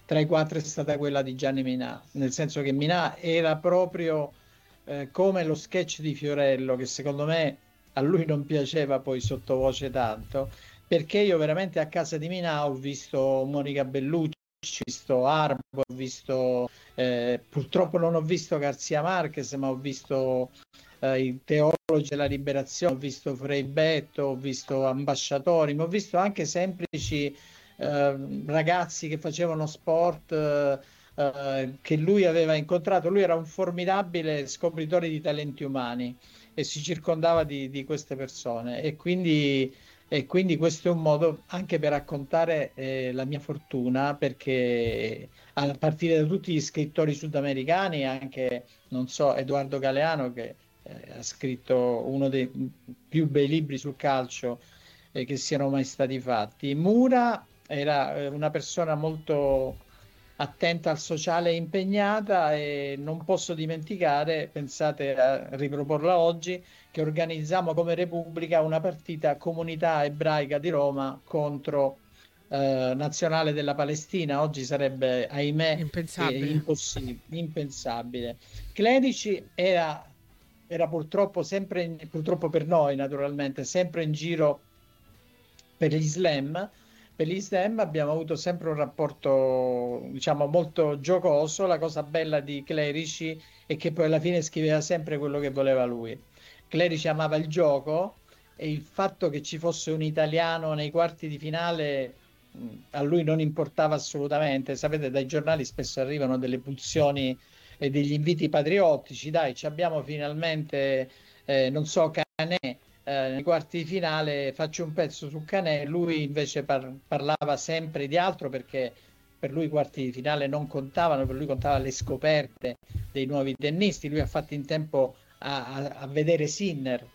tra i quattro è stata quella di Gianni Minà, nel senso che Minà era proprio come lo sketch di Fiorello, che secondo me a lui non piaceva poi sottovoce tanto, perché io veramente a casa di Minà ho visto Monica Bellucci, ho visto Arbo, ho visto, purtroppo non ho visto Garzia Marquez, ma ho visto i teologi della liberazione, ho visto Frei Betto, ho visto ambasciatori, ma ho visto anche semplici ragazzi che facevano sport che lui aveva incontrato. Lui era un formidabile scopritore di talenti umani e si circondava di queste persone e quindi questo è un modo anche per raccontare la mia fortuna, perché a partire da tutti gli scrittori sudamericani, anche, non so, Edoardo Galeano che ha scritto uno dei più bei libri sul calcio che siano mai stati fatti. Mura era una persona molto attenta al sociale e impegnata, e non posso dimenticare, pensate a riproporla oggi, che organizziamo come Repubblica una partita comunità ebraica di Roma contro Nazionale della Palestina. Oggi sarebbe, ahimè, Impensabile. impensabile. Clerici era purtroppo sempre, purtroppo per noi naturalmente, sempre in giro per gli slam. Per gli slam abbiamo avuto sempre un rapporto, diciamo, molto giocoso. La cosa bella di Clerici è che poi alla fine scriveva sempre quello che voleva lui. Clerici amava il gioco, e il fatto che ci fosse un italiano nei quarti di finale a lui non importava assolutamente. Sapete, dai giornali spesso arrivano delle pulsioni e degli inviti patriottici. Dai, ci abbiamo finalmente, non so, Canè nei quarti di finale, faccio un pezzo su Canè. Lui invece parlava sempre di altro, perché per lui i quarti di finale non contavano, per lui contava le scoperte dei nuovi tennisti. Lui ha fatto in tempo a vedere Sinner.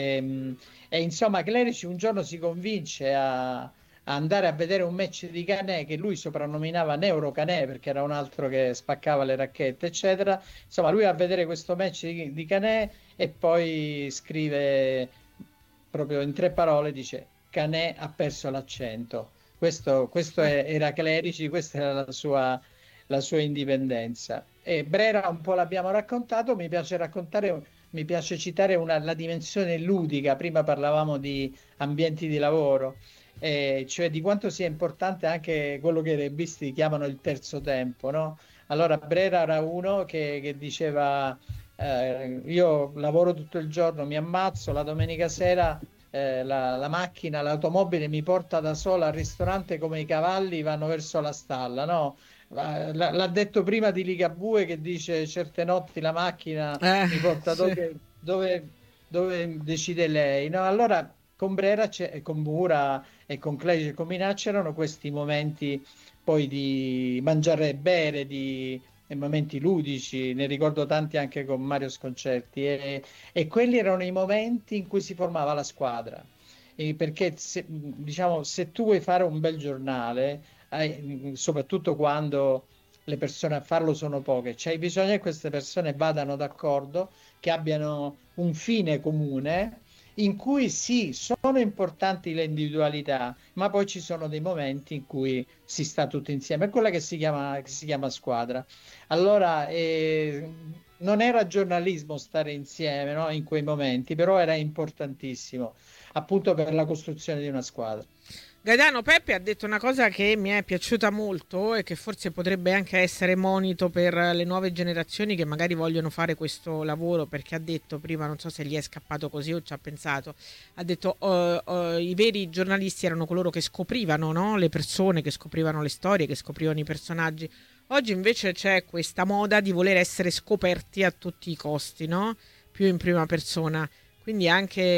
E insomma, Clerici un giorno si convince a andare a vedere un match di Canè, che lui soprannominava Neuro Canè perché era un altro che spaccava le racchette, eccetera. Insomma, lui va a vedere questo match di Canè e poi scrive proprio in tre parole, dice: Canè ha perso l'accento. Questo era Clerici, questa era la sua indipendenza. E Brera un po' l'abbiamo raccontato. Mi piace raccontare, mi piace citare la dimensione ludica. Prima parlavamo di ambienti di lavoro, cioè di quanto sia importante anche quello che i rebisti chiamano il terzo tempo, no? Allora Brera era uno che diceva io lavoro tutto il giorno, mi ammazzo, la domenica sera la macchina, l'automobile mi porta da sola al ristorante come i cavalli vanno verso la stalla, no? L'ha detto prima di Ligabue, che dice certe notti la macchina mi porta Sì. dove decide lei, no? Allora con Brera, con Mura e con Clerici e con Minà c'erano questi momenti poi di mangiare e bere, e momenti ludici. Ne ricordo tanti anche con Mario Sconcerti, e quelli erano i momenti in cui si formava la squadra. Perché diciamo, se tu vuoi fare un bel giornale, soprattutto quando le persone a farlo sono poche, c'hai bisogno che queste persone vadano d'accordo, che abbiano un fine comune, in cui sì, sono importanti le individualità, ma poi ci sono dei momenti in cui si sta tutti insieme. È quella che si chiama squadra. Allora, non era giornalismo stare insieme, no, in quei momenti, però era importantissimo, appunto per la costruzione di una squadra. Gaetano Peppe ha detto una cosa che mi è piaciuta molto e che forse potrebbe anche essere monito per le nuove generazioni che magari vogliono fare questo lavoro, perché ha detto prima, non so se gli è scappato così o ci ha pensato, ha detto i veri giornalisti erano coloro che scoprivano, no? Le persone, che scoprivano le storie, che scoprivano i personaggi. Oggi invece c'è questa moda di voler essere scoperti a tutti i costi, no? Più in prima persona. Quindi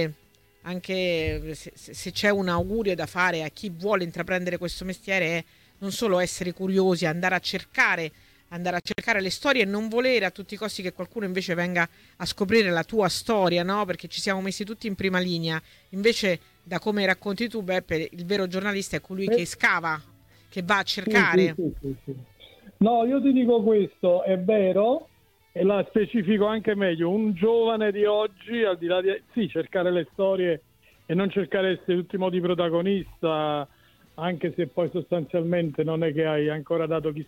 anche se c'è un augurio da fare a chi vuole intraprendere questo mestiere è non solo essere curiosi, andare a cercare le storie e non volere a tutti i costi che qualcuno invece venga a scoprire la tua storia, no? Perché ci siamo messi tutti in prima linea. Invece, da come racconti tu, Beppe, il vero giornalista è colui che scava, che va a Sì, sì, cercare. sì, sì, sì. No, io ti dico questo, è vero, e la specifico anche meglio, un giovane di oggi, al di là di sì, cercare le storie e non cercare di essere l'ultimo di protagonista, anche se poi sostanzialmente non è che hai ancora dato chissà